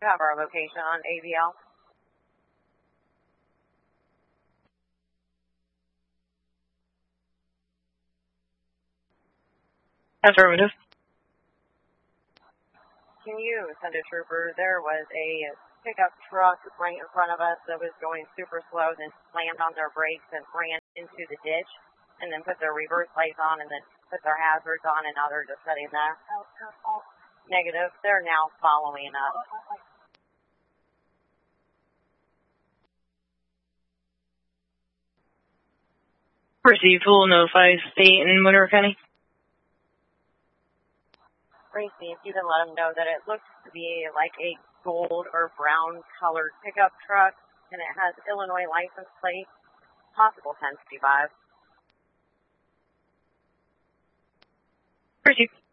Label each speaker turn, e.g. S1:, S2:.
S1: have our location on ABL.
S2: Affirmative.
S1: Can you send a trooper? There was a pickup truck right in front of us that was going super slow, then slammed on their brakes and ran into the ditch, and then put their reverse lights on and then put their hazards on, and now they're just sitting there. Negative. They're now following us.
S2: Received. Will notify State and Monroe County.
S1: Tracy, if you can let them know that it looks to be like a gold or brown colored pickup truck, and it has Illinois license plate, possible 1055.
S2: Received.